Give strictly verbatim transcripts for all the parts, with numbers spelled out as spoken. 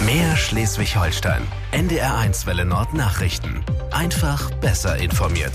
Mehr Schleswig-Holstein. N D R eins Welle Nord Nachrichten. Einfach besser informiert.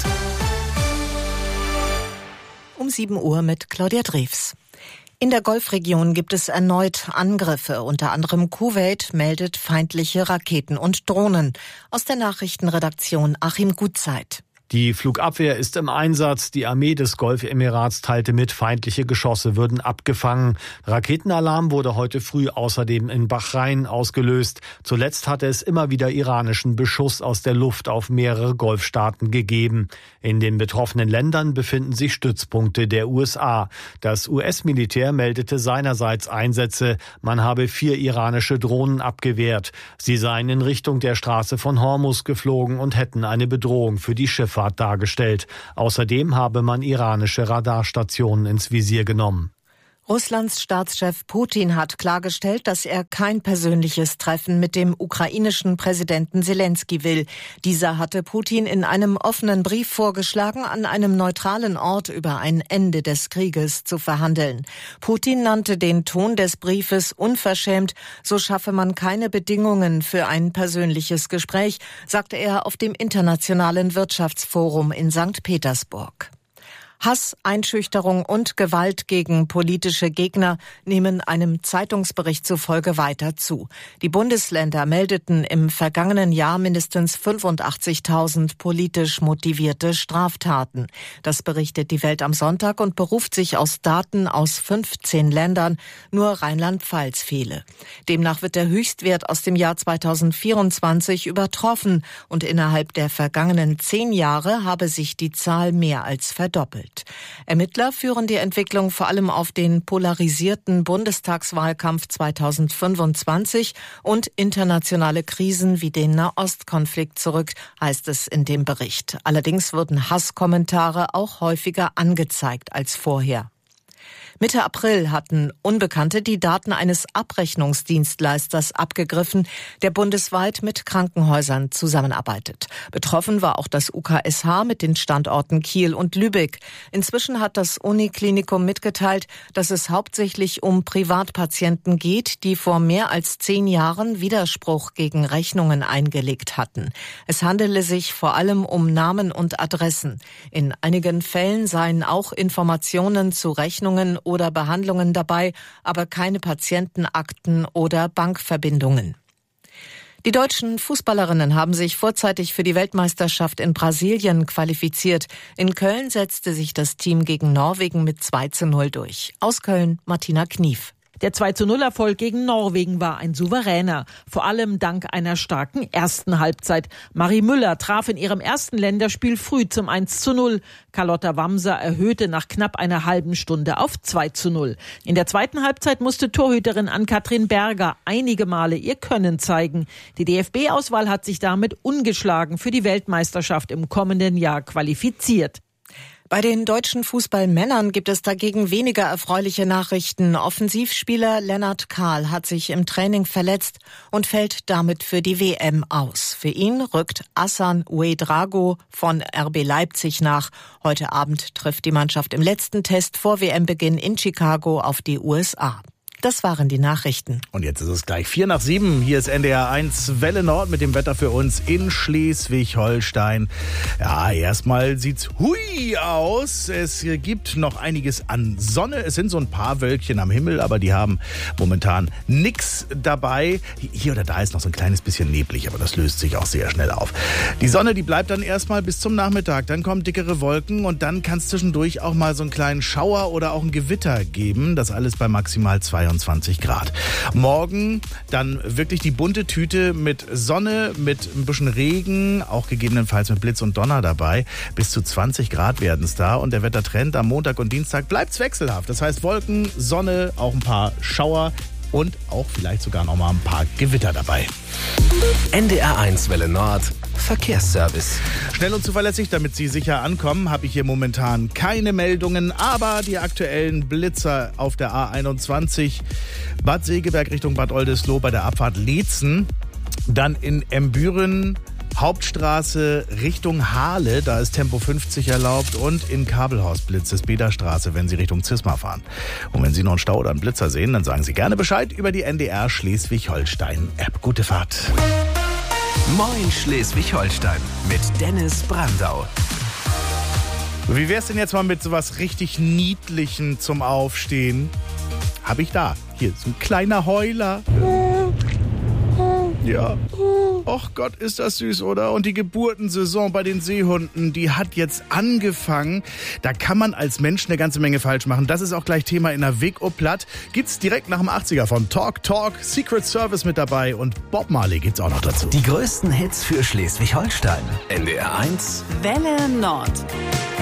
Um sieben Uhr mit Claudia Drews. In der Golfregion gibt es erneut Angriffe. Unter anderem Kuwait meldet feindliche Raketen und Drohnen. Aus der Nachrichtenredaktion Achim Gutzeit. Die Flugabwehr ist im Einsatz. Die Armee des Golfemirats teilte mit, feindliche Geschosse würden abgefangen. Raketenalarm wurde heute früh außerdem in Bahrain ausgelöst. Zuletzt hatte es immer wieder iranischen Beschuss aus der Luft auf mehrere Golfstaaten gegeben. In den betroffenen Ländern befinden sich Stützpunkte der U S A. Das U S-Militär meldete seinerseits Einsätze. Man habe vier iranische Drohnen abgewehrt. Sie seien in Richtung der Straße von Hormuz geflogen und hätten eine Bedrohung für die Schifffahrt dargestellt. Außerdem habe man iranische Radarstationen ins Visier genommen. Russlands Staatschef Putin hat klargestellt, dass er kein persönliches Treffen mit dem ukrainischen Präsidenten Selenskyj will. Dieser hatte Putin in einem offenen Brief vorgeschlagen, an einem neutralen Ort über ein Ende des Krieges zu verhandeln. Putin nannte den Ton des Briefes unverschämt, so schaffe man keine Bedingungen für ein persönliches Gespräch, sagte er auf dem Internationalen Wirtschaftsforum in Sankt Petersburg. Hass, Einschüchterung und Gewalt gegen politische Gegner nehmen einem Zeitungsbericht zufolge weiter zu. Die Bundesländer meldeten im vergangenen Jahr mindestens fünfundachtzigtausend politisch motivierte Straftaten. Das berichtet die Welt am Sonntag und beruft sich aus Daten aus fünfzehn Ländern. Nur Rheinland-Pfalz fehle. Demnach wird der Höchstwert aus dem Jahr zweitausendvierundzwanzig übertroffen und innerhalb der vergangenen zehn Jahre habe sich die Zahl mehr als verdoppelt. Ermittler führen die Entwicklung vor allem auf den polarisierten Bundestagswahlkampf zweitausendfünfundzwanzig und internationale Krisen wie den Nahostkonflikt zurück, heißt es in dem Bericht. Allerdings wurden Hasskommentare auch häufiger angezeigt als vorher. Mitte April hatten Unbekannte die Daten eines Abrechnungsdienstleisters abgegriffen, der bundesweit mit Krankenhäusern zusammenarbeitet. Betroffen war auch das U K S H mit den Standorten Kiel und Lübeck. Inzwischen hat das Uniklinikum mitgeteilt, dass es hauptsächlich um Privatpatienten geht, die vor mehr als zehn Jahren Widerspruch gegen Rechnungen eingelegt hatten. Es handele sich vor allem um Namen und Adressen. In einigen Fällen seien auch Informationen zu Rechnungen oder Behandlungen dabei, aber keine Patientenakten oder Bankverbindungen. Die deutschen Fußballerinnen haben sich vorzeitig für die Weltmeisterschaft in Brasilien qualifiziert. In Köln setzte sich das Team gegen Norwegen mit zwei zu null durch. Aus Köln Martina Knief. Der zwei zu null Erfolg gegen Norwegen war ein souveräner, vor allem dank einer starken ersten Halbzeit. Marie Müller traf in ihrem ersten Länderspiel früh zum eins zu null. Carlotta Wamser erhöhte nach knapp einer halben Stunde auf zwei zu null. In der zweiten Halbzeit musste Torhüterin Ann-Kathrin Berger einige Male ihr Können zeigen. Die D F B-Auswahl hat sich damit ungeschlagen für die Weltmeisterschaft im kommenden Jahr qualifiziert. Bei den deutschen Fußballmännern gibt es dagegen weniger erfreuliche Nachrichten. Offensivspieler Lennart Kahl hat sich im Training verletzt und fällt damit für die W M aus. Für ihn rückt Hassan Ouedraogo von R B Leipzig nach. Heute Abend trifft die Mannschaft im letzten Test vor W M-Beginn in Chicago auf die U S A. Das waren die Nachrichten. Und jetzt ist es gleich vier nach sieben. Hier ist N D R eins Welle Nord mit dem Wetter für uns in Schleswig-Holstein. Ja, erstmal sieht's hui aus. Es gibt noch einiges an Sonne. Es sind so ein paar Wölkchen am Himmel, aber die haben momentan nix dabei. Hier oder da ist noch so ein kleines bisschen neblig, aber das löst sich auch sehr schnell auf. Die Sonne, die bleibt dann erstmal bis zum Nachmittag. Dann kommen dickere Wolken und dann kann es zwischendurch auch mal so einen kleinen Schauer oder auch ein Gewitter geben. Das alles bei maximal zweiundzwanzig Grad. Morgen dann wirklich die bunte Tüte mit Sonne, mit ein bisschen Regen, auch gegebenenfalls mit Blitz und Donner dabei. Bis zu zwanzig Grad werden es da und der Wettertrend am Montag und Dienstag bleibt wechselhaft. Das heißt Wolken, Sonne, auch ein paar Schauer und auch vielleicht sogar noch mal ein paar Gewitter dabei. N D R eins Welle Nord Verkehrsservice. Schnell und zuverlässig, damit Sie sicher ankommen, habe ich hier momentan keine Meldungen, aber die aktuellen Blitzer auf der A einundzwanzig Bad Segeberg Richtung Bad Oldesloe bei der Abfahrt Leetzen, dann in Embüren Hauptstraße Richtung Hahle, da ist Tempo fünfzig erlaubt und in Kabelhausblitz ist Bederstraße, wenn Sie Richtung Zisma fahren. Und wenn Sie noch einen Stau oder einen Blitzer sehen, dann sagen Sie gerne Bescheid über die N D R Schleswig-Holstein-App. Gute Fahrt. Moin Schleswig-Holstein mit Dennis Brandau. Wie wär's denn jetzt mal mit sowas richtig Niedlichem zum Aufstehen? Hab ich da. Hier, so ein kleiner Heuler. Ja. Och Gott, ist das süß, oder? Und die Geburtensaison bei den Seehunden, die hat jetzt angefangen. Da kann man als Mensch eine ganze Menge falsch machen. Das ist auch gleich Thema in der Weg ob Platt. Gibt's direkt nach dem achtziger von Talk Talk, Secret Service mit dabei und Bob Marley gibt's auch noch dazu. Die größten Hits für Schleswig-Holstein. N D R eins Welle Nord.